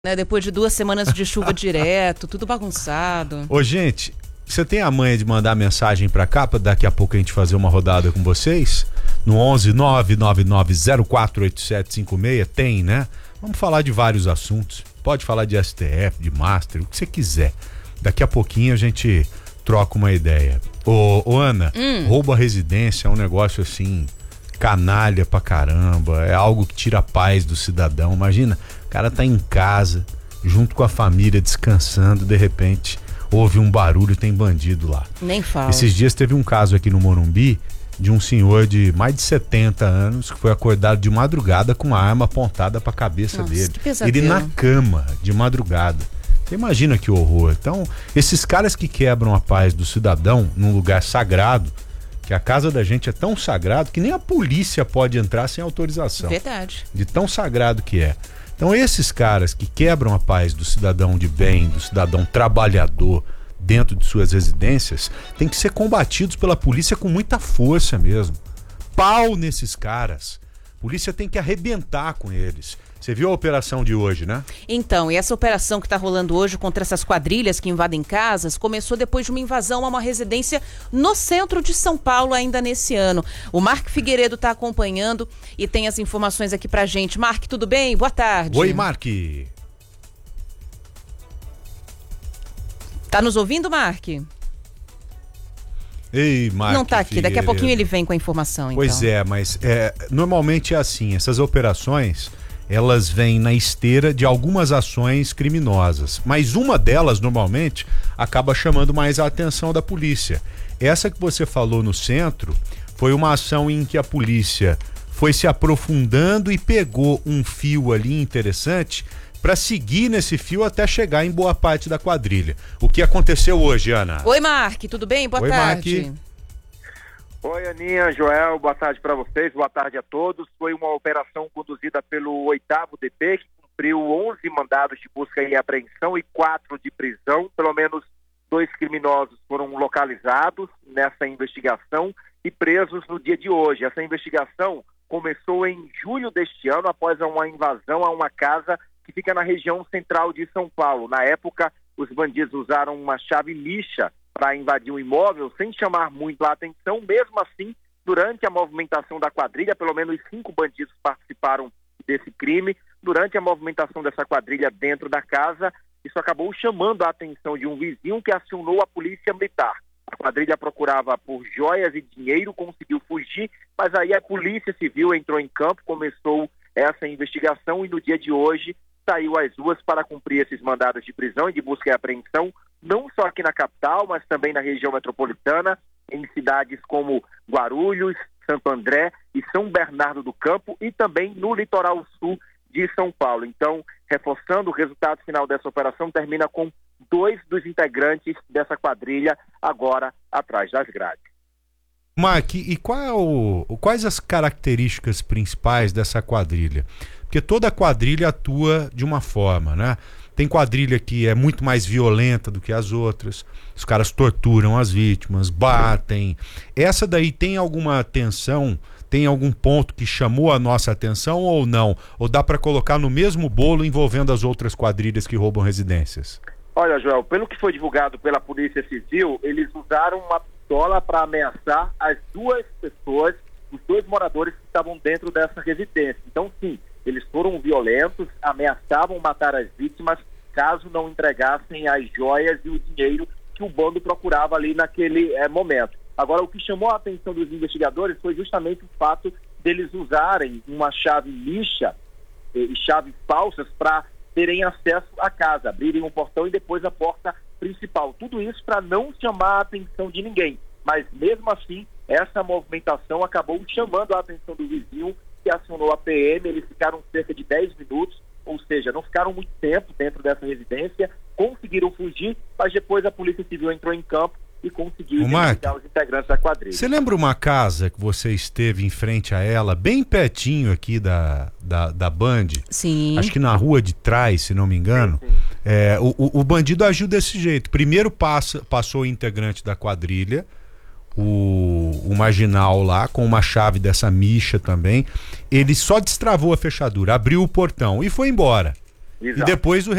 Né? Depois de 2 semanas de chuva direto, tudo bagunçado. Ô, gente, você tem a manha de mandar mensagem pra cá, pra daqui a pouco a gente fazer uma rodada com vocês? No 11 999048756, tem, né? Vamos falar de vários assuntos. Pode falar de STF, de Master, o que você quiser. Daqui a pouquinho a gente troca uma ideia. Ô Ana, roubo à residência é um negócio assim, canalha pra caramba, é algo que tira a paz do cidadão. Imagina, o cara tá em casa, junto com a família, descansando, de repente houve um barulho, tem bandido lá. Nem fala. Esses dias teve um caso aqui no Morumbi de um senhor de mais de 70 anos que foi acordado de madrugada com uma arma apontada pra cabeça dele. Que pesadelo. Ele na cama, de madrugada. Você imagina que horror. Então, esses caras que quebram a paz do cidadão num lugar sagrado, que a casa da gente é tão sagrado que nem a polícia pode entrar sem autorização. Verdade. De tão sagrado que é. Então esses caras que quebram a paz do cidadão de bem, do cidadão trabalhador dentro de suas residências, tem que ser combatidos pela polícia com muita força mesmo. Pau nesses caras. A polícia tem que arrebentar com eles. Você viu a operação de hoje, né? Então, e essa operação que está rolando hoje contra essas quadrilhas que invadem casas começou depois de uma invasão a uma residência no centro de São Paulo ainda nesse ano. O Mark Figueiredo está acompanhando e tem as informações aqui pra gente. Mark, tudo bem? Boa tarde. Oi, Mark. Tá nos ouvindo, Mark? Ei, Mark. Não tá aqui, Figueiredo. daqui a pouquinho ele vem com a informação, então. Pois é, mas normalmente é assim, essas operações, elas vêm na esteira de algumas ações criminosas, mas uma delas, normalmente, acaba chamando mais a atenção da polícia. Essa que você falou no centro foi uma ação em que a polícia foi se aprofundando e pegou um fio ali interessante para seguir nesse fio até chegar em boa parte da quadrilha. O que aconteceu hoje, Ana? Oi, Mark, tudo bem? Boa tarde. Mark. Oi, Aninha, Joel, boa tarde para vocês, boa tarde a todos. Foi uma operação conduzida pelo 8º DP, que cumpriu 11 mandados de busca e apreensão e 4 de prisão. Pelo menos 2 criminosos foram localizados nessa investigação e presos no dia de hoje. Essa investigação começou em julho deste ano, após uma invasão a uma casa que fica na região central de São Paulo. Na época, os bandidos usaram uma chave lixa para invadir o imóvel sem chamar muito a atenção. Mesmo assim, durante a movimentação da quadrilha, pelo menos 5 bandidos participaram desse crime. Durante a movimentação dessa quadrilha dentro da casa, isso acabou chamando a atenção de um vizinho que acionou a polícia militar. A quadrilha procurava por joias e dinheiro, conseguiu fugir, mas aí a polícia civil entrou em campo, começou essa investigação e no dia de hoje saiu às ruas para cumprir esses mandados de prisão e de busca e apreensão, não só aqui na capital, mas também na região metropolitana, em cidades como Guarulhos, Santo André e São Bernardo do Campo e também no litoral sul de São Paulo. Então, reforçando, o resultado final dessa operação termina com 2 dos integrantes dessa quadrilha agora atrás das grades. Mark, e quais as características principais dessa quadrilha? Porque toda quadrilha atua de uma forma, né? Tem quadrilha que é muito mais violenta do que as outras. Os caras torturam as vítimas, batem. Essa daí tem alguma atenção? Tem algum ponto que chamou a nossa atenção ou não? Ou dá para colocar no mesmo bolo envolvendo as outras quadrilhas que roubam residências? Olha, Joel, pelo que foi divulgado pela Polícia Civil, eles usaram uma pistola para ameaçar as 2 pessoas, os 2 moradores que estavam dentro dessa residência. Então, sim, eles foram violentos, ameaçavam matar as vítimas caso não entregassem as joias e o dinheiro que o bando procurava ali naquele momento. Agora, o que chamou a atenção dos investigadores foi justamente o fato deles usarem uma chave lixa e chaves falsas para terem acesso à casa, abrirem um portão e depois a porta principal. Tudo isso para não chamar a atenção de ninguém. Mas, mesmo assim, essa movimentação acabou chamando a atenção do vizinho, que acionou a PM. Eles ficaram cerca de 10 minutos, ou seja, não ficaram muito tempo dentro dessa residência, conseguiram fugir, mas depois a Polícia Civil entrou em campo e conseguiu identificar os integrantes da quadrilha. Você lembra uma casa que você esteve em frente a ela, bem pertinho aqui da Band? Sim. Acho que na rua de trás, se não me engano. Sim. O bandido agiu desse jeito. Primeiro passou o integrante da quadrilha, o marginal lá, com uma chave dessa micha também. Ele só destravou a fechadura, abriu o portão e foi embora. E depois o